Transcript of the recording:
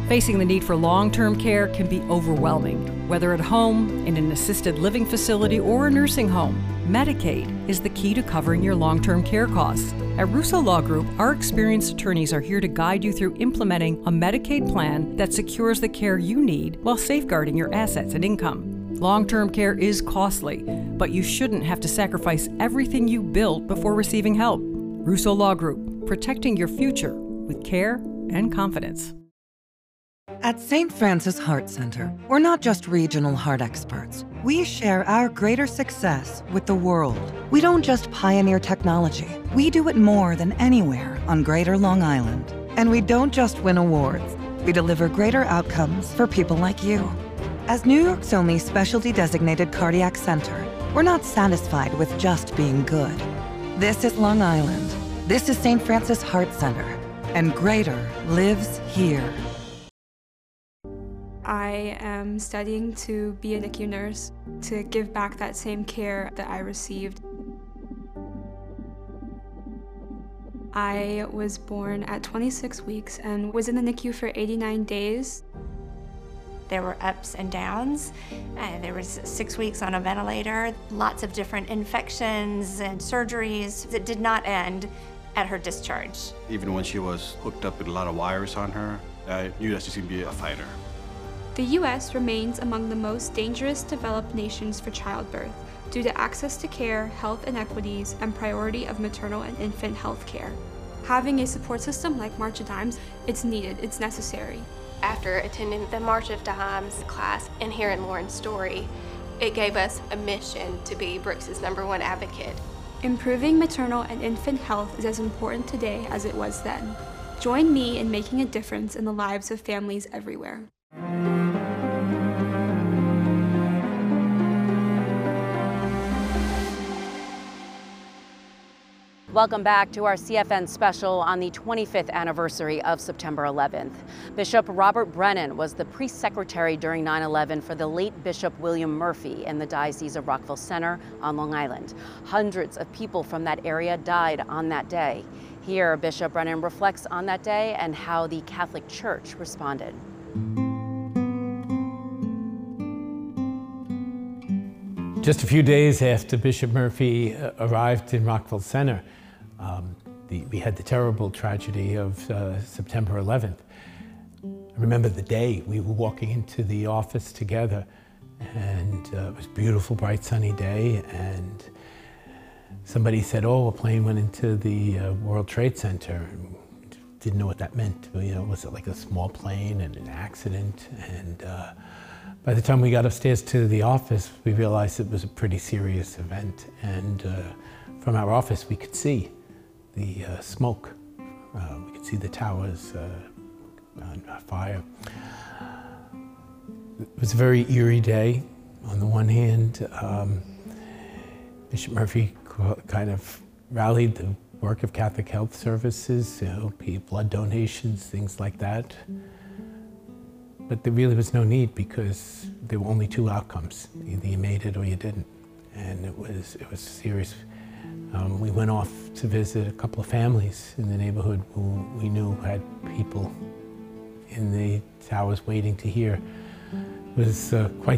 Facing the need for long-term care can be overwhelming, whether at home, in an assisted living facility, or a nursing home. Medicaid is the key to covering your long-term care costs. At Russo Law Group, our experienced attorneys are here to guide you through implementing a Medicaid plan that secures the care you need while safeguarding your assets and income. Long-term care is costly, but you shouldn't have to sacrifice everything you built before receiving help. Russo Law Group, protecting your future with care and confidence. At St. Francis Heart Center, we're not just regional heart experts. We share our greater success with the world. We don't just pioneer technology. We do it more than anywhere on Greater Long Island. And we don't just win awards. We deliver greater outcomes for people like you. As New York's only specialty designated cardiac center, we're not satisfied with just being good. This is Long Island. This is St. Francis Heart Center. And greater lives here. I am studying to be a NICU nurse, to give back that same care that I received. I was born at 26 weeks and was in the NICU for 89 days. There were ups and downs. There was 6 weeks on a ventilator, lots of different infections and surgeries that did not end at her discharge. Even when she was hooked up with a lot of wires on her, I knew that she was going to be a fighter. The U.S. remains among the most dangerous developed nations for childbirth due to access to care, health inequities, and priority of maternal and infant health care. Having a support system like March of Dimes, it's needed, it's necessary. After attending the March of Dimes class and hearing Lauren's story, it gave us a mission to be Brooks's #1 advocate. Improving maternal and infant health is as important today as it was then. Join me in making a difference in the lives of families everywhere. Welcome back to our CFN special on the 25th anniversary of September 11th. Bishop Robert Brennan was the priest secretary during 9/11 for the late Bishop William Murphy in the Diocese of Rockville Centre on Long Island. Hundreds of people from that area died on that day. Here, Bishop Brennan reflects on that day and how the Catholic Church responded. Just a few days after Bishop Murphy arrived in Rockville Centre, we had the terrible tragedy of September 11th. I remember the day we were walking into the office together, and it was a beautiful, bright, sunny day, and somebody said, "Oh, a plane went into the World Trade Center." And didn't know what that meant. You know, was it like a small plane and an accident? And by the time we got upstairs to the office, we realized it was a pretty serious event. And from our office, we could see the smoke. We could see the towers on fire. It was a very eerie day. On the one hand, Bishop Murphy kind of rallied the work of Catholic Health Services, blood donations, things like that. But there really was no need because there were only two outcomes. Either you made it or you didn't. And it was serious. We went off to visit a couple of families in the neighborhood who we knew had people in the towers waiting to hear. It was quite